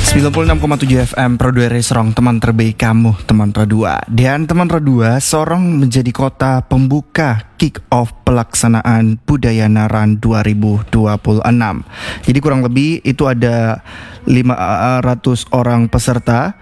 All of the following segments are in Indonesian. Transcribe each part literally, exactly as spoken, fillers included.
sembilan puluh enam koma tujuh F M Pro dua Sorong, teman terbaik kamu, teman Pro dua. Dan teman Pro dua, Sorong menjadi kota pembuka kick-off pelaksanaan Budayana Run dua ribu dua puluh enam. Jadi kurang lebih itu ada lima ratus orang peserta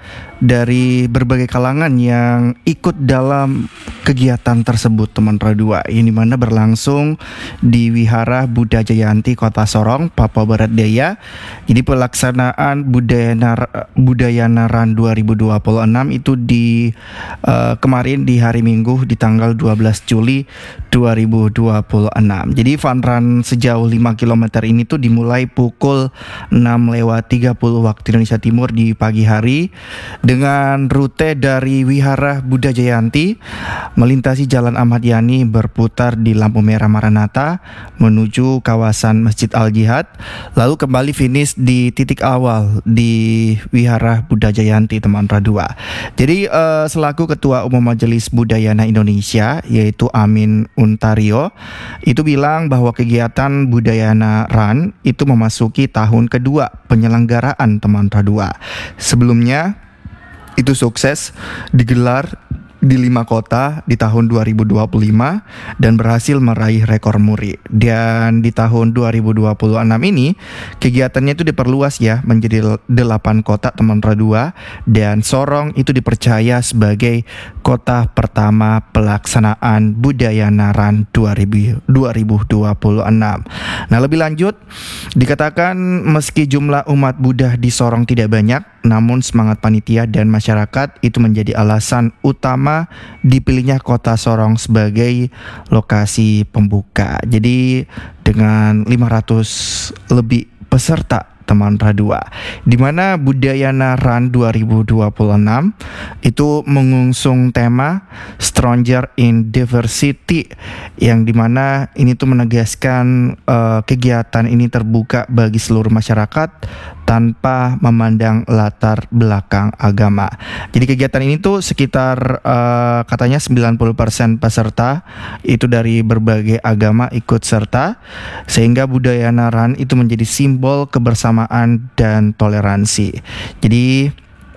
dari berbagai kalangan yang ikut dalam kegiatan tersebut, teman Pro dua. Ini mana berlangsung di Wihara Buddha Jayanti Kota Sorong, Papua Barat Daya. Jadi pelaksanaan Budayana Budayana Run dua ribu dua puluh enam itu di uh, kemarin di hari Minggu di tanggal dua belas Juli dua ribu dua puluh enam. Jadi fun run sejauh lima kilometer ini tuh dimulai pukul enam lewat tiga puluh waktu Indonesia Timur di pagi hari dengan rute dari Wihara Buddha Jayanti melintasi Jalan Ahmad Yani, berputar di lampu merah Maranatha menuju kawasan Masjid Al Jihad, lalu kembali finish di titik awal di Wihara Buddha Jayanti, teman Pro dua. Jadi uh, selaku Ketua Umum Majelis Budayana Indonesia yaitu Amin Untario itu bilang bahwa kegiatan Budayana Run itu memasuki tahun kedua penyelenggaraan, teman Pro dua. Sebelumnya itu sukses digelar di lima kota di tahun dua ribu dua puluh lima dan berhasil meraih rekor muri. Dan di tahun dua ribu dua puluh enam ini kegiatannya itu diperluas ya menjadi delapan kota, teman Pro dua, dan Sorong itu dipercaya sebagai kota pertama pelaksanaan Budayana Run dua ribu dua puluh enam. Nah, lebih lanjut dikatakan meski jumlah umat Buddha di Sorong tidak banyak, namun semangat panitia dan masyarakat itu menjadi alasan utama dipilihnya kota Sorong sebagai lokasi pembuka. Jadi dengan lima ratus lebih peserta, teman Pro dua, di mana Budayana Run dua ribu dua puluh enam itu mengusung tema Stranger in Diversity, yang dimana ini tuh menegaskan uh, kegiatan ini terbuka bagi seluruh masyarakat tanpa memandang latar belakang agama. Jadi kegiatan ini tuh sekitar uh, katanya sembilan puluh persen peserta itu dari berbagai agama ikut serta, sehingga Budayana Run itu menjadi simbol kebersamaan dan toleransi. Jadi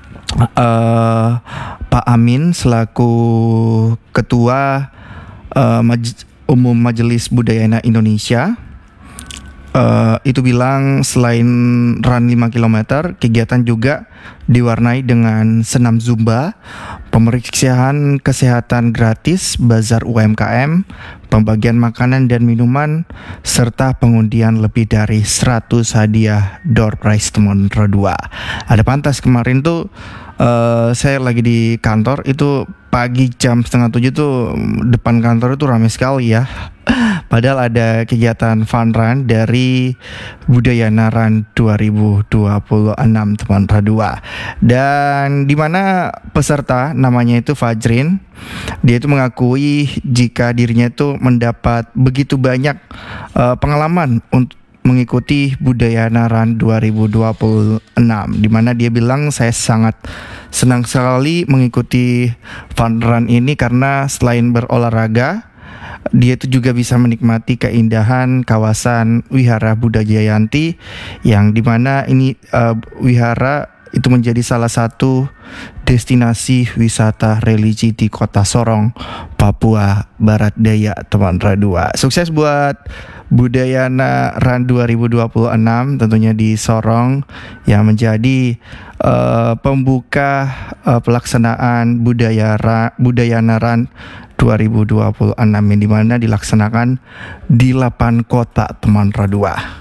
uh, Pak Amin selaku Ketua uh, Maj- Umum Majelis Budayana Indonesia Uh, itu bilang selain run lima kilometer, kegiatan juga diwarnai dengan senam zumba, pemeriksaan kesehatan gratis, bazar U M K M, pembagian makanan dan minuman, serta pengundian lebih dari seratus hadiah door prize, teman Pro dua. Ada pantas kemarin tuh uh, saya lagi di kantor itu pagi jam setengah tujuh tuh depan kantor itu ramai sekali ya. Padahal ada kegiatan fun run dari Budayana Run dua ribu dua puluh enam, teman Pro dua. Dan di mana peserta namanya itu Fajrin, dia itu mengakui jika dirinya itu mendapat begitu banyak uh, pengalaman untuk mengikuti Budayana Run dua ribu dua puluh enam, di mana dia bilang saya sangat senang sekali mengikuti fun run ini karena selain berolahraga, dia itu juga bisa menikmati keindahan kawasan Wihara Buddha Jayanti, yang dimana ini uh, wihara itu menjadi salah satu destinasi wisata religi di Kota Sorong, Papua Barat Daya, teman Pro dua. Sukses buat Budayana Run dua ribu dua puluh enam tentunya di Sorong yang menjadi uh, pembuka uh, pelaksanaan Budayana Budayana Run dua ribu dua puluh enam, yang dimana dilaksanakan di delapan kota, teman Pro dua.